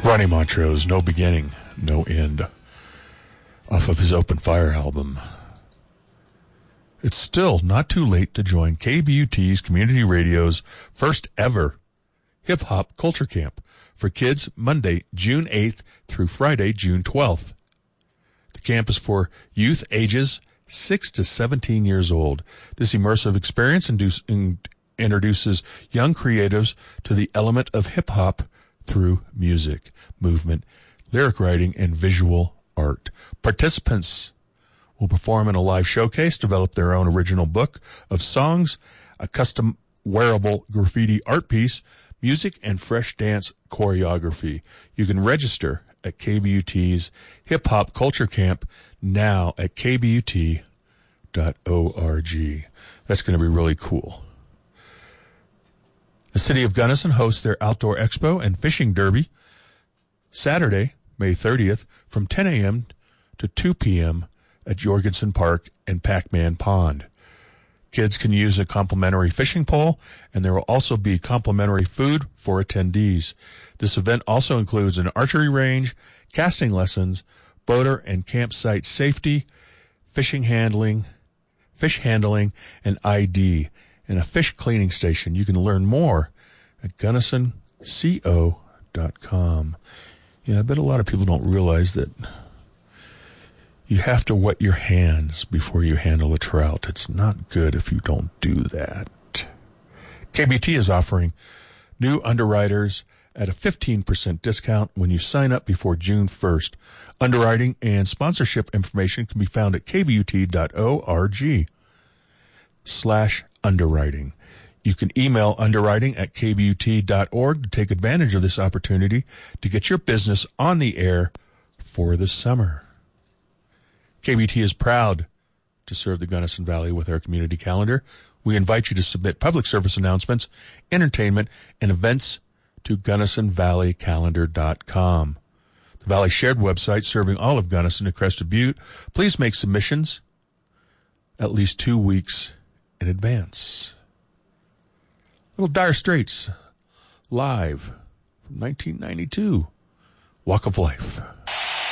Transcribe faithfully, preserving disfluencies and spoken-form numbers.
Ronnie Montrose, No Beginning, No End, off of his Open Fire album. It's still not too late to join K B U T's Community Radio's first ever Hip Hop Culture Camp for kids Monday, June eighth through Friday, June twelfth. The camp is for youth ages six to seventeen years old. This immersive experience induce, in, introduces young creatives to the element of hip hop through music, movement, lyric writing, and visual art. Participants will perform in a live showcase, develop their own original book of songs, a custom wearable graffiti art piece, music, and fresh dance choreography. You can register at K B U T's Hip Hop Culture Camp now at k b u t dot org. That's going to be really cool. The City of Gunnison hosts their Outdoor Expo and Fishing Derby Saturday, May thirtieth, from ten a.m. to two p.m. at Jorgensen Park and Pac-Man Pond. Kids can use a complimentary fishing pole, and there will also be complimentary food for attendees. This event also includes an archery range, casting lessons, boater and campsite safety, fishing handling, fish handling, and I D, and a fish cleaning station. You can learn more at gunnison co dot com. Yeah, I bet a lot of people don't realize that you have to wet your hands before you handle a trout. It's not good if you don't do that. K B T is offering new underwriters at a fifteen percent discount when you sign up before June first. Underwriting and sponsorship information can be found at k b u t dot org slash underwriting. You can email underwriting at k b u t dot org to take advantage of this opportunity to get your business on the air for the summer. K B T is proud to serve the Gunnison Valley with our community calendar. We invite you to submit public service announcements, entertainment, and events to gunnison valley calendar dot com. The Valley Shared website serving all of Gunnison and Crested Butte. Please make submissions at least two weeks in advance. Little Dire Straits, live from nineteen ninety-two, Walk of Life.